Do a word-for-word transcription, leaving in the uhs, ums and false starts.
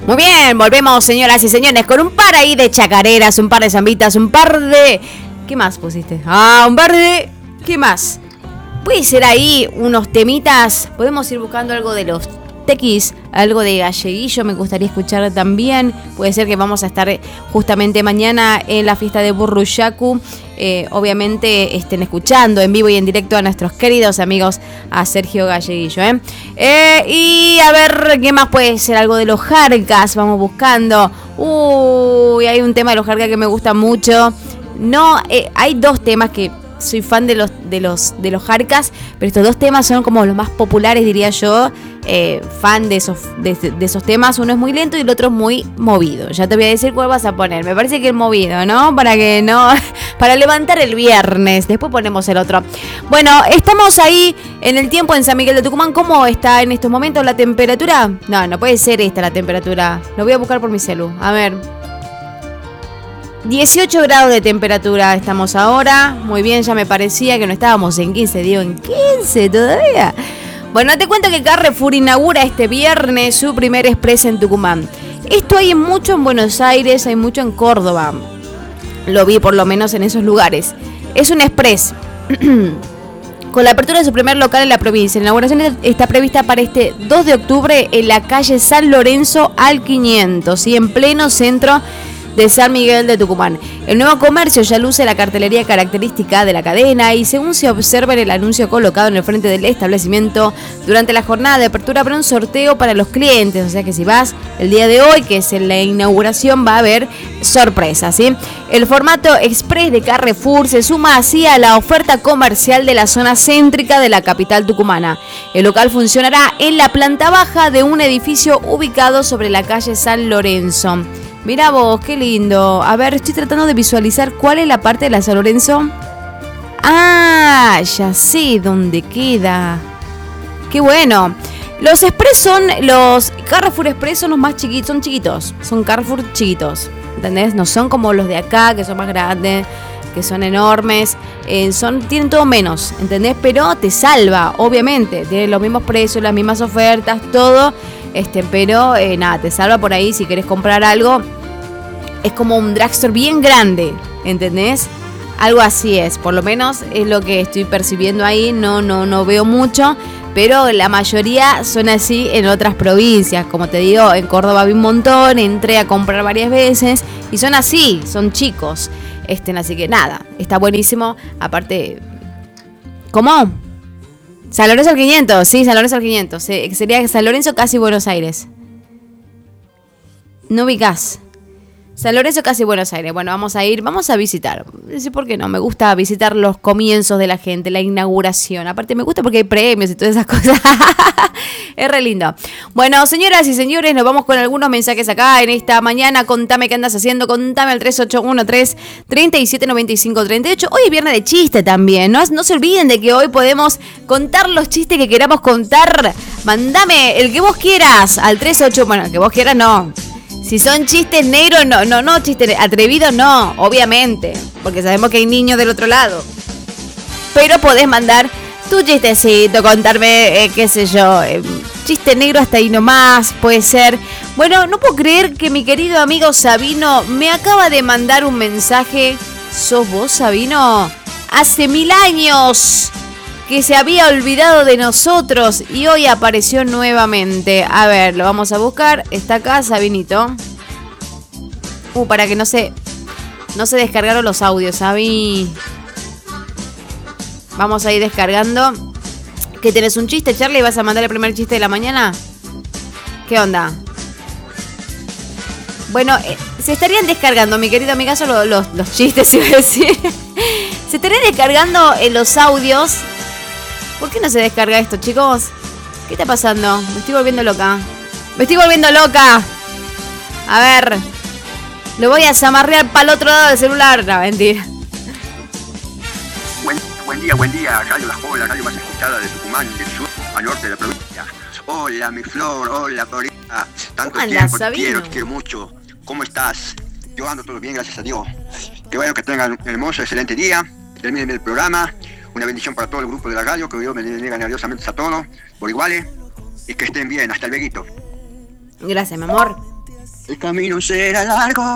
Muy bien, volvemos, señoras y señores, con un par ahí de chacareras, un par de zambitas, un par de... ¿Qué más pusiste? Ah, un par de... ¿Qué más? Puede ser ahí unos temitas. Podemos ir buscando algo de los tequis, algo de galleguillo, me gustaría escuchar también. Puede ser que vamos a estar justamente mañana en la fiesta de Burruyacu. Eh, obviamente estén escuchando en vivo y en directo a nuestros queridos amigos, a Sergio Galleguillo. ¿eh? Eh, y a ver, ¿qué más puede ser? Algo de los Jarcas, vamos buscando. Uy, hay un tema de los Jarcas que me gusta mucho. No, eh, hay dos temas que soy fan de los de los de los Jarcas, pero estos dos temas son como los más populares, diría yo. Eh, fan de esos de, de esos temas. Uno es muy lento y el otro es muy movido. Ya te voy a decir cuál vas a poner. Me parece que el movido, ¿no? Para que no para levantar el viernes. Después ponemos el otro. Bueno, estamos ahí en el tiempo en San Miguel de Tucumán. ¿Cómo está en estos momentos la temperatura? No, no puede ser esta la temperatura. Lo voy a buscar por mi celu. A ver. dieciocho grados de temperatura estamos ahora. Muy bien, ya me parecía que no estábamos en quince. Digo, ¿en quince todavía? Bueno, te cuento que Carrefour inaugura este viernes su primer express en Tucumán. Esto hay mucho en Buenos Aires, hay mucho en Córdoba. Lo vi por lo menos en esos lugares. Es un express. Con la apertura de su primer local en la provincia. La inauguración está prevista para este dos de octubre en la calle San Lorenzo al quinientos, y en pleno centro de San Miguel de Tucumán. El nuevo comercio ya luce la cartelería característica de la cadena y, según se observa en el anuncio colocado en el frente del establecimiento, durante la jornada de apertura habrá un sorteo para los clientes. O sea que si vas el día de hoy, que es en la inauguración, va a haber sorpresas, ¿sí? El formato express de Carrefour se suma así a la oferta comercial de la zona céntrica de la capital tucumana. El local funcionará en la planta baja de un edificio ubicado sobre la calle San Lorenzo. Mirá vos, qué lindo. A ver, estoy tratando de visualizar cuál es la parte de la San Lorenzo. Ah, ya sé dónde queda. Qué bueno. Los Express son, los Carrefour Express son los más chiquitos, son chiquitos. Son Carrefour chiquitos, ¿entendés? No son como los de acá, que son más grandes, que son enormes. Eh, son, tienen todo menos, ¿entendés? Pero te salva, obviamente. Tienen los mismos precios, las mismas ofertas, todo. Este, pero eh, nada, te salva por ahí si querés comprar algo. Es como un drugstore bien grande, ¿entendés? Algo así es, por lo menos es lo que estoy percibiendo ahí. No, no, no veo mucho, pero la mayoría son así en otras provincias. Como te digo, en Córdoba vi un montón, entré a comprar varias veces y son así, son chicos. Este, así que nada, está buenísimo. Aparte, ¿cómo? San Lorenzo al quinientos, sí, San Lorenzo al quinientos. Sería San Lorenzo casi Buenos Aires. No ubicás. San Lorenzo casi Buenos Aires. Bueno, vamos a ir, vamos a visitar. ¿Por qué no? Me gusta visitar los comienzos de la gente, la inauguración. Aparte me gusta porque hay premios y todas esas cosas. Es re lindo. Bueno, señoras y señores, nos vamos con algunos mensajes acá en esta mañana. Contame qué andas haciendo. Contame al tres ocho uno tres, tres siete nueve cinco tres ocho. Hoy es viernes de chiste también, ¿no? No se olviden de que hoy podemos contar los chistes que queramos contar. Mandame el que vos quieras al tres ocho. Bueno, el que vos quieras no. Si son chistes negros, no, no, no, chistes atrevidos, no, obviamente, porque sabemos que hay niños del otro lado. Pero podés mandar tu chistecito, contarme, eh, qué sé yo, eh, chiste negro hasta ahí nomás, puede ser. Bueno, no puedo creer que mi querido amigo Sabino me acaba de mandar un mensaje. ¿Sos vos, Sabino? Hace mil años que se había olvidado de nosotros y hoy apareció nuevamente. A ver, lo vamos a buscar. Está acá, Sabinito. Uh, para que no se no se descargaron los audios, Sabi. Vamos a ir descargando. ¿Qué tenés un chiste, Charlie? ¿Vas a mandar el primer chiste de la mañana? ¿Qué onda? Bueno, eh, se estarían descargando, mi querido amigazo, los, los, los chistes, iba a decir. Se estarían descargando en los audios. ¿Por qué no se descarga esto, chicos? ¿Qué está pasando? Me estoy volviendo loca. ¡Me estoy volviendo loca! A ver. Lo voy a zamarrear para el otro lado del celular. No, mentira. Buen, buen día, buen día. Radio La Joven, la radio más escuchada de Tucumán, del sur al norte de la provincia. Hola, mi flor. Hola, Florita. Tanto tiempo, te quiero, te quiero mucho. ¿Cómo estás? Yo ando todo bien, gracias a Dios. Que bueno, que tengan un hermoso, excelente día. Terminen el programa. Una bendición para todo el grupo de la radio, que Dios me bendiga nerviosamente a todos, por iguales, y que estén bien. Hasta luego. Gracias, mi amor. El camino será largo.